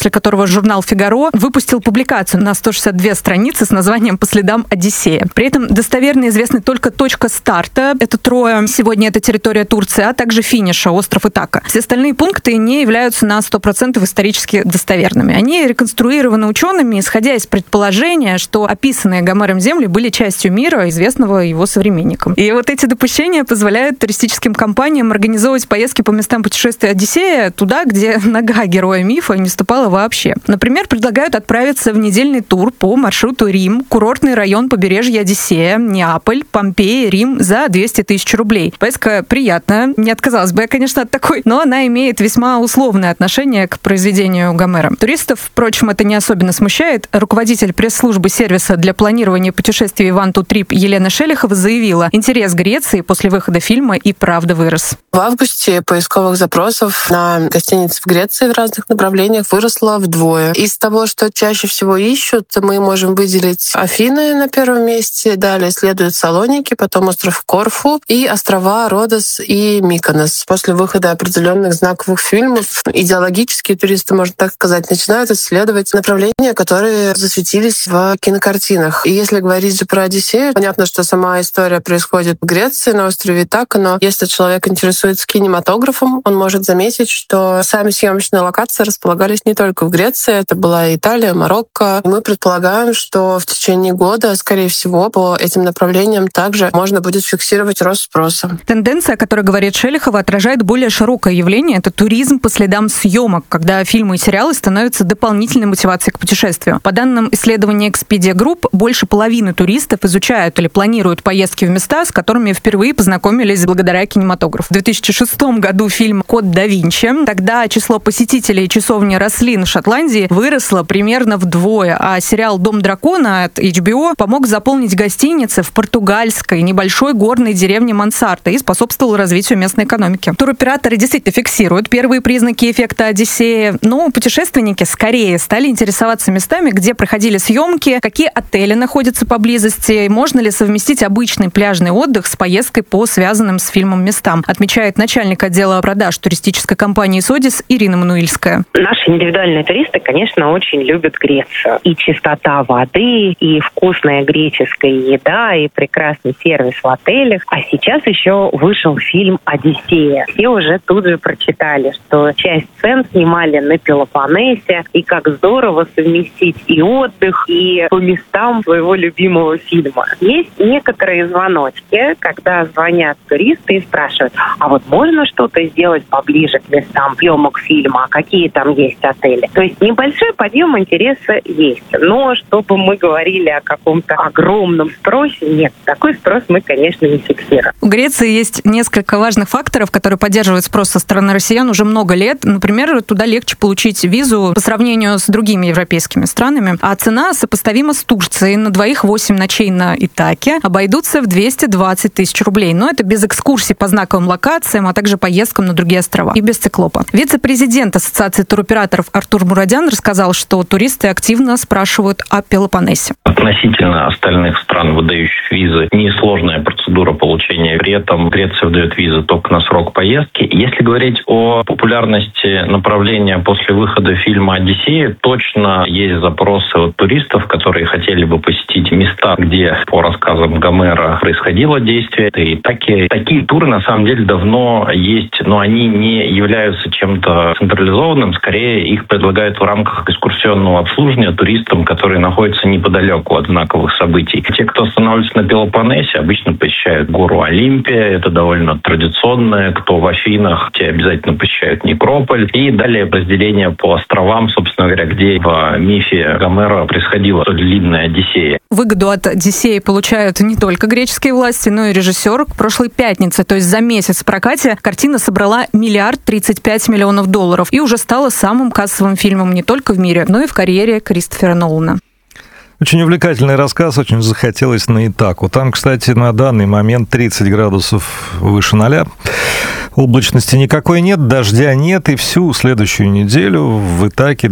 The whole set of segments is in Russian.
после которого журнал «Фигаро» выпустил публикацию на 162 страницы с названием «По следам Одиссея». При этом достоверно известны только точка старта, это Троя, сегодня это территория Турции, а также финиша, остров Итака. Все остальные пункты не являются на 100% исторически достоверными. Они реконструированы учеными, исходя из предположения, что описанные Гомером земли были частью мира, известного его современникам. И вот эти допущения позволяют туристическим компаниям организовывать поездки по местам путешествия Одиссея туда, где нога героя мифа не ступала вообще. Например, предлагают отправиться в недельный тур по маршруту Рим, курортный район побережья Одиссея, Неаполь, Помпеи, Рим за 200 тысяч рублей. Поездка приятная, не отказалась бы я, конечно, от такой, но она имеет весьма условное отношение к произведению Гомера. Туристов, впрочем, это не особенно смущает. Руководитель пресс-службы сервиса для планирования путешествий One to Trip Елена Шелихова заявила, интерес Греции после выхода фильма и правда вырос. В августе поисковых запросов на гостиницы в Греции в разных направлениях выросло вдвое. Из того, что чаще всего ищут, мы можем выделить Афины на первом месте, далее следуют Салоники, потом остров Корфу и острова Родос и Миконос. После выхода определенных знаковых фильмов идеологические туристы, можно так сказать, начинают исследовать направления, которые засветились в кинокартинах. И если говорить же про Одиссею, понятно, что сама история происходит в Греции, на острове Итака, но если человек интересуется кинематографом, он может заметить, что сами съемочные локации располагались не только в Греции, это была Италия, Марокко. И мы предполагаем, что в течение года, скорее всего, по этим направлениям также можно будет фиксировать рост спроса. Тенденция, о которой говорит Шелихова, отражает более широкое явление. Это туризм по следам съемок, когда фильмы и сериалы становятся дополнительной мотивацией к путешествию. По данным исследования Expedia Group, больше половины туристов изучают или планируют поездки в места, с которыми впервые познакомились благодаря кинематографу. В 2006 году фильм «Код да Винчи». Тогда число посетителей часовни Рослин в Шотландии выросло примерно вдвое, а сериал «Дом дракона» от HBO помог заполнить гостиницы в португальской небольшой горной деревне Мансарта и способствовал развитию местной экономики. Туроператоры действительно фиксируют первые признаки эффекта Одиссея, но путешественники скорее стали интересоваться местами, где проходили съемки, какие отели находятся поблизости, можно ли совместить обычный пляжный отдых с поездкой по связанным с фильмом местам, отмечает начальник отдела продаж туристической компании «Содис» Ирина Мануильская. Наши индивидуальные туристы, конечно, очень любят Грецию. И чистота воды, и вкусная греческая еда, и прекрасный сервис в отелях. А сейчас еще вышел фильм «Одиссея». Все уже тут же прочитали, что часть сцен снимали на Пелопоннесе, и как здорово совместить и отдых, и по местам своего любимого фильма. Есть некоторые звоночки, когда звонят туристы и спрашивают, а вот можно что-то сделать поближе к местам съемок фильма, а какие там есть отели? То есть небольшой подъем интереса есть, но чтобы мы говорили о каком-то огромном спросе, нет, такой спрос мы, конечно, не фиксируем. У Греции есть несколько важных факторов, которые поддерживают спрос со стороны россиян уже много лет. Например, туда легче получить визу по сравнению с другими европейскими странами, а цена сопоставима с Турцией. На двоих 8 ночей на Итаке обойдутся в 220 тысяч рублей. Но это без экскурсий по знаковым локациям, а также поездкам на другие острова. И без циклопа. Вице-президент Ассоциации туроператоров Артур Мурадян рассказал, что туристы активно спрашивают о Пелопоннесе. Относительно остальных стран, выдающих визы, несложная процедура получения. При этом Греция выдает визы только на срок поездки. Если говорить о популярности направления после выхода фильма «Одиссея», точно есть запросы от туристов, которые хотели бы посетить места, где по рассказам Гомера происходило действие. И такие туры на самом деле давно есть, но они не являются чем-то централизованным. Скорее, их предлагают в рамках экскурсионного обслуживания туристам, которые находятся неподалеку от знаковых событий. Те, кто останавливается на Пелопоннесе, обычно посещают гору Олимпия. Это довольно традиционное. Кто в Афинах, те обязательно посещают Некрополь. И далее разделение по островам, собственно говоря, где в мифе Гомера происходила длинная Одиссея. Выгоду от Одиссеи получают не только греческие власти, но и режиссер. К прошлой пятнице, то есть за месяц в прокате, картина собрала $1 35 миллионов и уже стала самым кассовым фильмом не только в мире, но и в карьере Кристофера Нолана. Очень увлекательный рассказ, очень захотелось на Итаку. Там, кстати, на данный момент 30 градусов выше 0. Облачности никакой нет, дождя нет, и всю следующую неделю в Итаке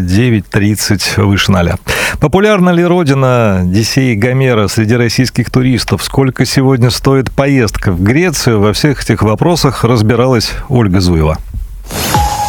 29-30 выше 0. Популярна ли родина Одиссеи Гомера среди российских туристов? Сколько сегодня стоит поездка в Грецию? Во всех этих вопросах разбиралась Ольга Зуева.